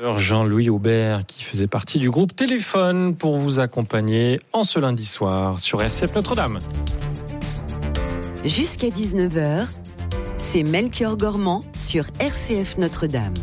Jean-Louis Aubert qui faisait partie du groupe Téléphone pour vous accompagner en ce lundi soir sur RCF Notre-Dame. Jusqu'à 19h, c'est Melchior Gormand sur RCF Notre-Dame.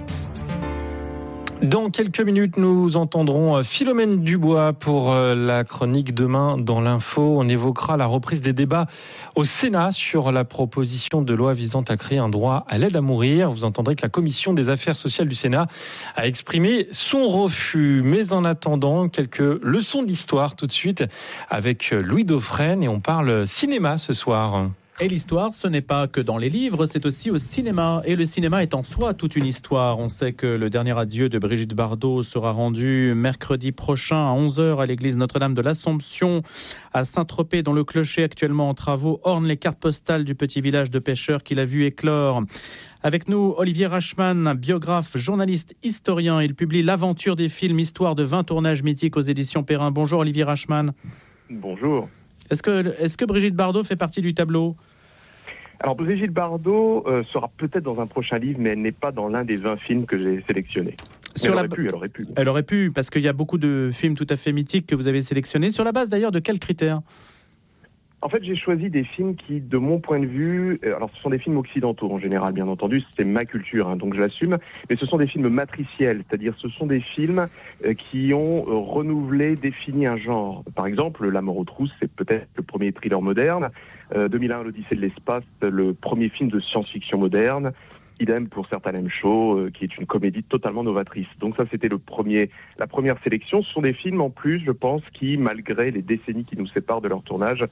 Dans quelques minutes, nous entendrons Philomène Dubois pour la chronique Demain dans l'info. On évoquera la reprise des débats au Sénat sur la proposition de loi visant à créer un droit à l'aide à mourir. Vous entendrez que la commission des affaires sociales du Sénat a exprimé son refus. Mais en attendant, quelques leçons d'histoire tout de suite avec Louis Dauphren et on parle cinéma ce soir. Et l'histoire, ce n'est pas que dans les livres, c'est aussi au cinéma. Et le cinéma est en soi toute une histoire. On sait que le dernier adieu de Brigitte Bardot sera rendu mercredi prochain à 11h à l'église Notre-Dame de l'Assomption à Saint-Tropez, dont le clocher actuellement en travaux orne les cartes postales du petit village de pêcheurs qu'il a vu éclore. Avec nous, Olivier Rachman, biographe, journaliste, historien. Il publie L'aventure des films, histoire de 20 tournages mythiques aux éditions Perrin. Bonjour Olivier Rachman. Bonjour. Est-ce que Brigitte Bardot fait partie du tableau ? Alors Brigitte Bardot sera peut-être dans un prochain livre, mais elle n'est pas dans l'un des 20 films que j'ai sélectionnés. Elle aurait pu. Elle aurait pu, parce qu'il y a beaucoup de films tout à fait mythiques que vous avez sélectionnés. Sur la base d'ailleurs de quels critères ? En fait, j'ai choisi des films qui, de mon point de vue, alors ce sont des films occidentaux en général, bien entendu, c'est ma culture, donc je l'assume, mais ce sont des films matriciels, c'est-à-dire ce sont des films qui ont renouvelé, défini un genre. Par exemple, La mort aux trousses, c'est peut-être le premier thriller moderne, 2001, l'Odyssée de l'espace, le premier film de science-fiction moderne, idem pour Certains Show, qui est une comédie totalement novatrice. Donc ça, c'était la première sélection. Ce sont des films, en plus, je pense, qui, malgré les décennies qui nous séparent de leur tournage,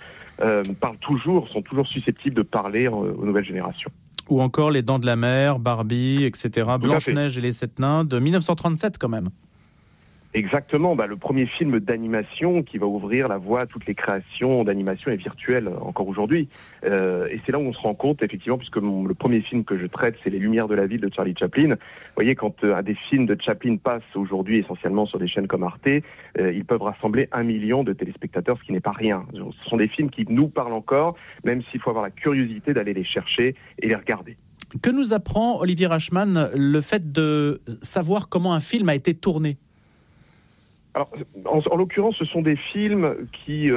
sont toujours susceptibles de parler aux nouvelles générations. Ou encore Les Dents de la Mer, Barbie, etc. Blanche-Neige et les Sept Nains, de 1937 quand même. Exactement, le premier film d'animation qui va ouvrir la voie à toutes les créations d'animation et virtuelles encore aujourd'hui. Et c'est là où on se rend compte, effectivement, puisque le premier film que je traite, c'est Les Lumières de la ville de Charlie Chaplin. Vous voyez, quand des films de Chaplin passent aujourd'hui essentiellement sur des chaînes comme Arte, ils peuvent rassembler 1 million de téléspectateurs, ce qui n'est pas rien. Ce sont des films qui nous parlent encore, même s'il faut avoir la curiosité d'aller les chercher et les regarder. Que nous apprend Olivier Rachman le fait de savoir comment un film a été tourné ? Alors, en l'occurrence, ce sont des films qui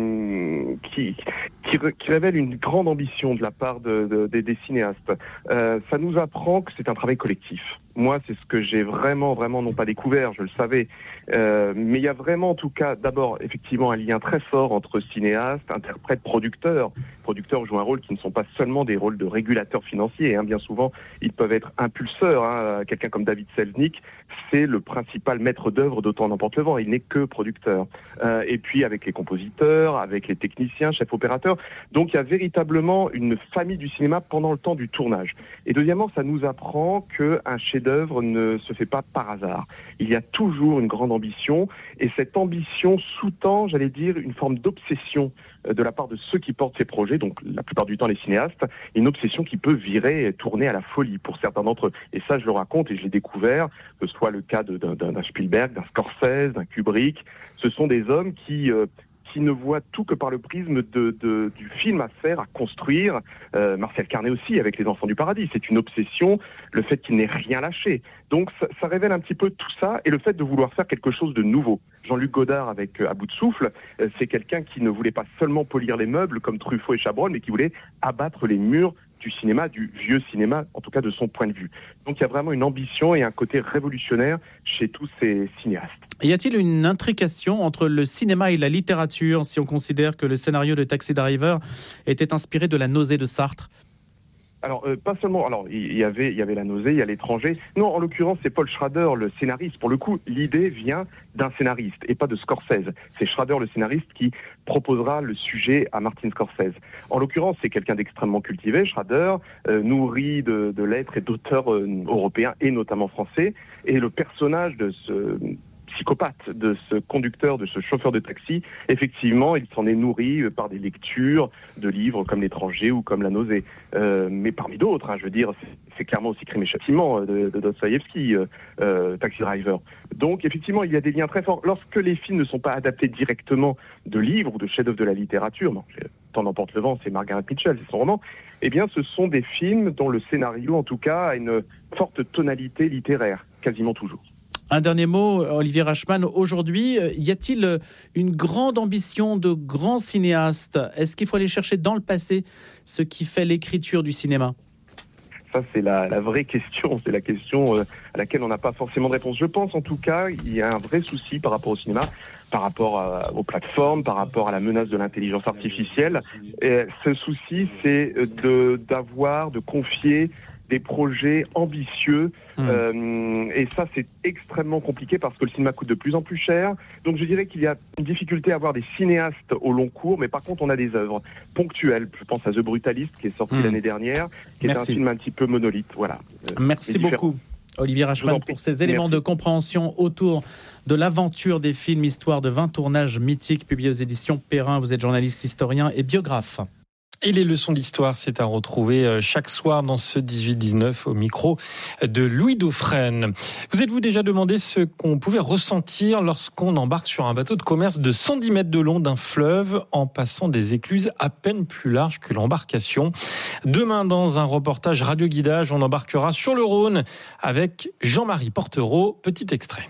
révèlent une grande ambition de la part des cinéastes. Ça nous apprend que c'est un travail collectif. Moi, c'est ce que j'ai vraiment non pas découvert, je le savais. Mais il y a vraiment, en tout cas, d'abord, effectivement, un lien très fort entre cinéastes, interprètes, producteurs. Producteurs jouent un rôle qui ne sont pas seulement des rôles de régulateurs financiers. Bien souvent, ils peuvent être impulseurs. Quelqu'un comme David Selznick, c'est le principal maître d'œuvre d'Autant n'emporte le vent. Il n'est que producteur. Et puis, avec les compositeurs, avec les techniciens, chefs opérateurs. Donc, il y a véritablement une famille du cinéma pendant le temps du tournage. Et deuxièmement, ça nous apprend qu'un chef-d'œuvre ne se fait pas par hasard. Il y a toujours une grande ambition, et cette ambition sous-tend, j'allais dire, une forme d'obsession de la part de ceux qui portent ces projets, donc la plupart du temps les cinéastes, une obsession qui peut virer, tourner à la folie pour certains d'entre eux. Et ça, je le raconte et je l'ai découvert, que ce soit le cas d'un Spielberg, d'un Scorsese, d'un Kubrick. Ce sont des hommes qui ne voient tout que par le prisme du film à faire, à construire. Marcel Carné aussi, avec Les Enfants du Paradis. C'est une obsession, le fait qu'il n'ait rien lâché. Donc ça révèle un petit peu tout ça, et le fait de vouloir faire quelque chose de nouveau. Jean-Luc Godard, avec À bout de souffle, c'est quelqu'un qui ne voulait pas seulement polir les meubles comme Truffaut et Chabrol, mais qui voulait abattre les murs du cinéma, du vieux cinéma, en tout cas de son point de vue. Donc il y a vraiment une ambition et un côté révolutionnaire chez tous ces cinéastes. Y a-t-il une intrication entre le cinéma et la littérature, si on considère que le scénario de Taxi Driver était inspiré de La nausée de Sartre ? Alors, pas seulement. Alors, il y avait La nausée, il y a L'étranger. Non, en l'occurrence, c'est Paul Schrader, le scénariste. Pour le coup, l'idée vient d'un scénariste et pas de Scorsese. C'est Schrader, le scénariste, qui proposera le sujet à Martin Scorsese. En l'occurrence, c'est quelqu'un d'extrêmement cultivé, Schrader, nourri de lettres et d'auteurs européens et notamment français. Et le personnage de ce psychopathe, de ce conducteur, de ce chauffeur de taxi, effectivement, il s'en est nourri par des lectures de livres comme L'étranger ou comme La nausée. Mais parmi d'autres, je veux dire, c'est clairement aussi Crime et châtiment de Dostoïevski, Taxi Driver. Donc, effectivement, il y a des liens très forts. Lorsque les films ne sont pas adaptés directement de livres ou de chefs-d'œuvre de la littérature, Tant n'emporte le vent, c'est Margaret Mitchell, c'est son roman, eh bien, ce sont des films dont le scénario, en tout cas, a une forte tonalité littéraire. quasiment toujours. Un dernier mot, Olivier Rachman. Aujourd'hui, y a-t-il une grande ambition de grands cinéastes ? Est-ce qu'il faut aller chercher dans le passé ce qui fait l'écriture du cinéma ? Ça, c'est la vraie question. C'est la question à laquelle on n'a pas forcément de réponse. Je pense en tout cas qu'il y a un vrai souci par rapport au cinéma, par rapport aux plateformes, par rapport à la menace de l'intelligence artificielle. Et ce souci, c'est de confier des projets ambitieux. Et ça, c'est extrêmement compliqué parce que le cinéma coûte de plus en plus cher. Donc je dirais qu'il y a une difficulté à avoir des cinéastes au long cours, mais par contre, on a des œuvres ponctuelles. Je pense à The Brutalist, qui est sorti l'année dernière, qui est un film un petit peu monolithe. Voilà. Merci beaucoup, Olivier Rachman, pour ces éléments de compréhension autour de l'aventure des films, histoire de 20 tournages mythiques publiés aux éditions Perrin. Vous êtes journaliste, historien et biographe. Et les leçons d'histoire, c'est à retrouver chaque soir dans ce 18-19 au micro de Louis Dauphren. Vous êtes-vous déjà demandé ce qu'on pouvait ressentir lorsqu'on embarque sur un bateau de commerce de 110 mètres de long d'un fleuve en passant des écluses à peine plus larges que l'embarcation ? Demain, dans un reportage radio-guidage, on embarquera sur le Rhône avec Jean-Marie Portereau. Petit extrait.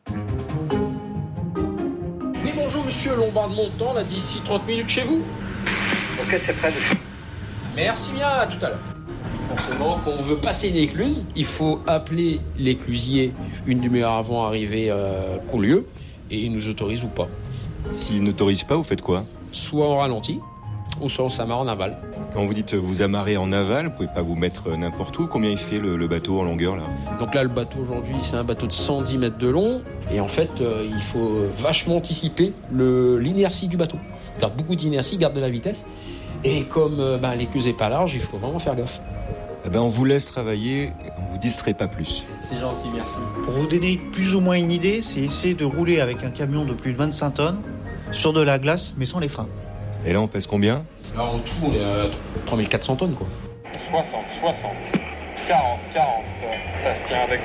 Oui, bonjour monsieur Lombard-Montant, là d'ici 30 minutes chez vous. Ok, c'est prêt. Merci bien, à tout à l'heure. Forcément, quand on veut passer une écluse, il faut appeler l'éclusier une demi-heure avant d'arriver au lieu, et il nous autorise ou pas. S'il n'autorise pas, vous faites quoi ? Soit on ralentit, ou soit on s'amarre en aval. Quand vous dites vous amarrer en aval, vous pouvez pas vous mettre n'importe où. Combien il fait le bateau en longueur là ? Donc là, le bateau aujourd'hui, c'est un bateau de 110 mètres de long, et en fait, il faut vachement anticiper l'inertie du bateau. Il garde beaucoup d'inertie, garde de la vitesse. Et comme l'écluse n'est pas large, il faut vraiment faire gaffe. On vous laisse travailler, on vous distrait pas plus. C'est gentil, merci. Pour vous donner plus ou moins une idée, c'est essayer de rouler avec un camion de plus de 25 tonnes sur de la glace, mais sans les freins. Et là, on pèse combien ? Là, en tout, on est à 3400 tonnes, quoi. 60, 40, ça se tient avec